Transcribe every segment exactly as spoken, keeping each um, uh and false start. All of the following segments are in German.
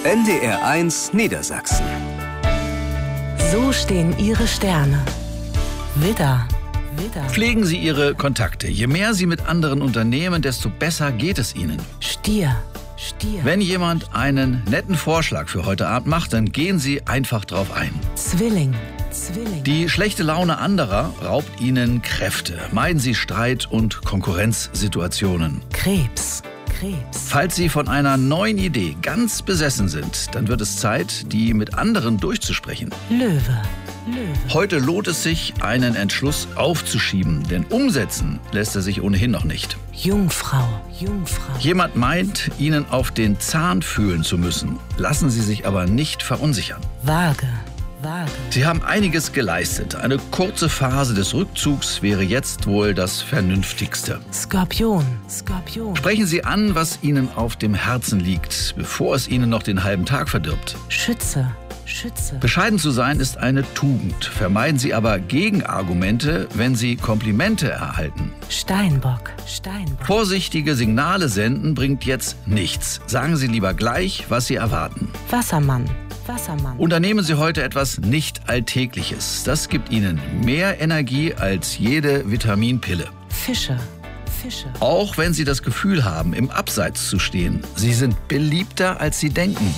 N D R eins Niedersachsen. So stehen Ihre Sterne. Widder, Widder. Pflegen Sie Ihre Kontakte. Je mehr Sie mit anderen unternehmen, desto besser geht es Ihnen. Stier, Stier. Wenn jemand einen netten Vorschlag für heute Abend macht, dann gehen Sie einfach drauf ein. Zwilling, Zwilling. Die schlechte Laune anderer raubt Ihnen Kräfte. Meiden Sie Streit- und Konkurrenzsituationen. Krebs, Krebs. Falls Sie von einer neuen Idee ganz besessen sind, dann wird es Zeit, die mit anderen durchzusprechen. Löwe, Löwe. Heute lohnt es sich, einen Entschluss aufzuschieben, denn umsetzen lässt er sich ohnehin noch nicht. Jungfrau, Jungfrau. Jemand meint, Ihnen auf den Zahn fühlen zu müssen. Lassen Sie sich aber nicht verunsichern. Waage, Waage. Sie haben einiges geleistet. Eine kurze Phase des Rückzugs wäre jetzt wohl das Vernünftigste. Skorpion, Skorpion. Sprechen Sie an, was Ihnen auf dem Herzen liegt, bevor es Ihnen noch den halben Tag verdirbt. Schütze, Schütze. Bescheiden zu sein ist eine Tugend. Vermeiden Sie aber Gegenargumente, wenn Sie Komplimente erhalten. Steinbock, Steinbock. Vorsichtige Signale senden bringt jetzt nichts. Sagen Sie lieber gleich, was Sie erwarten. Wassermann, Wassermann. Unternehmen Sie heute etwas nicht Alltägliches. Das gibt Ihnen mehr Energie als jede Vitaminpille. Fische, Fische. Auch wenn Sie das Gefühl haben, im Abseits zu stehen. Sie sind beliebter, als Sie denken.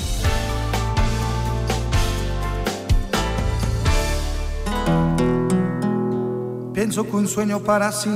Pienso que un sueño para sí